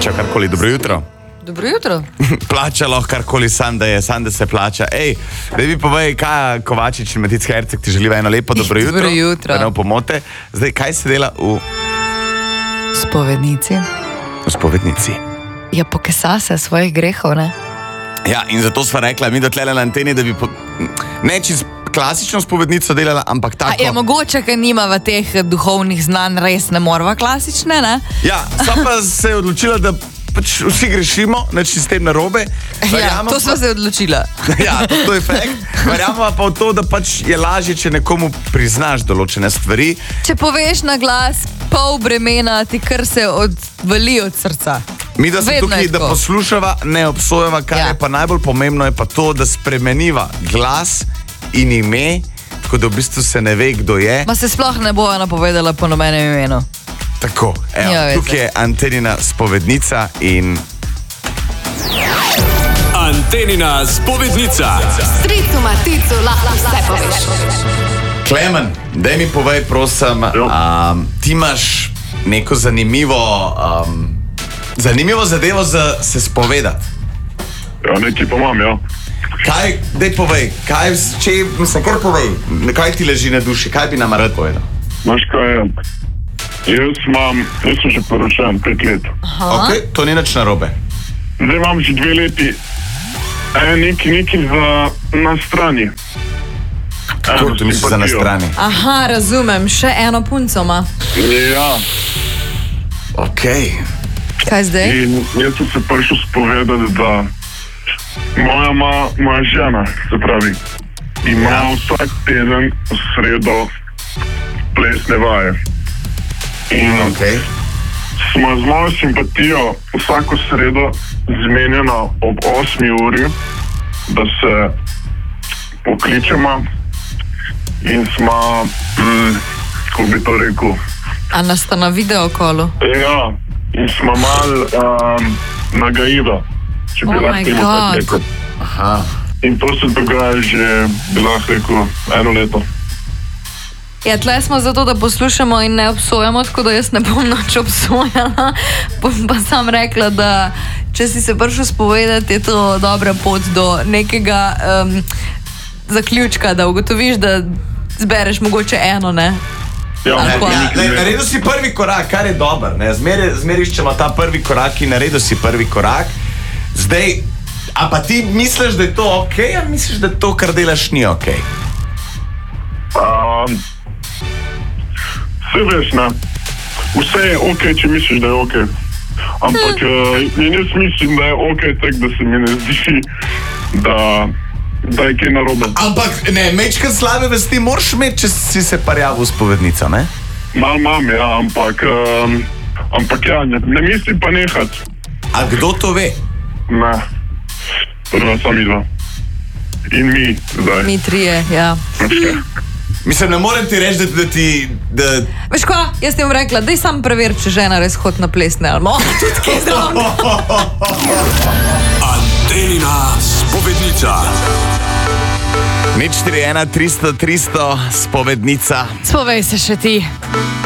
plača karkoli. Dobro jutro. Dobro jutro. Plača lahko karkoli, sam da se plača. Ej, da mi povej, kaj Kovačič in Matic Herceg ti želiva eno lepo dobro jutro. Dobro jutro. Da ne pomote. Zdaj, kaj se dela v spovednici? V spovednici. Ja, pokesa se svojih grehov, ne? Ja, in zato sva rekla, mi dotlele na anteni, da bi ne čist klasično spovednico delala, ampak tako. Je mogoče, ker nimava teh duhovnih znanj, res ne morava klasične, ne? Ja, sva pa se je odločila, da pač vsi grešimo, neč s tem narobe. Ja, to sva se odločila. Ja, to je fakt. Verjamemo pa v to, da pač je lažje, če nekomu priznaš določene stvari. Če poveš na glas, pol bremena ti kar se odvali od srca. Mi da smo tukaj, da poslušava, ne obsojava, kar je pa najbolj pomembno, je pa to, da spremeniva glas in ime, tako da v bistvu se ne ve, kdo je. Ma se sploh ne bova napovedala po nobenem imenu. Tako, evo, ja, tukaj je Antenina spovednica in... Antenina spovednica. Stricu Maticu lahko vse poveš. Klemen, daj mi povej, prosim, ti imaš neko zanimivo zadevo za se spovedati. Ja, nekaj pa imam, ja. Kaj, daj povej, kar povej, kaj ti leži na duši, kaj bi nam rad povedal? Znaš kaj je? Jaz sem že poročen 5 let. Ok, to ni nič narobe. Zdaj imam že 2 leti. Nekaj na strani. Kako to misliš za na strani? Aha, razumem, še eno punco ima. Ja. Ok. Kaj zdaj? In jaz sem se prišel spovedati, da moja žena, se pravi, ima vsak teden v sredo plesne vaje. In smo z mojo simpatijo vsako sredo zmenjena ob 8 uri, da se pokličemo in smo, kako bi to rekel? A nas sta na videokolu? Ja, in smo malo nagajiva, če bi lahko temu tako rekel. Aha. In to se dogaja že, bi lahko rekel, 1 leto. Ja, tle smo zato, da poslušamo in ne obsojamo, tako da jaz ne bom nič obsojala. Bom pa sam rekla, da če si se prišel spovedati, je to dobra pot do nekega zaključka, da ugotoviš, da zbereš mogoče eno, ne? Ja, naredil si prvi korak, kar je dober, ne? Zmeri iščemo ta prvi korak in naredil si prvi korak. Zdaj, a pa ti misliš, da je to okej, ali misliš, da to, kar delaš, ni okej? Vse veš, ne. Vse je okej, če misliš, da je okej. Ampak jaz mislim, da je okej, tako da se mi ne zdi, da je kaj narobe. Ampak, ne, mečkrat slabe vesti moraš imeti, če si se parjavil v spovednico, ne? Imam, ja, ampak ja, ne mislim pa nehati. A kdo to ve? Ne, prva sami dva. In mi zdaj. Mi trije, ja. Mislim, ne morem ti reči, da... Veš ko, jaz ti bom rekla, daj sam preveri, če žena res hod na plesne, ali mo, tudi kaj zdravo. Antenina spovednica. 041 300 300 spovednica. Spovej se še ti.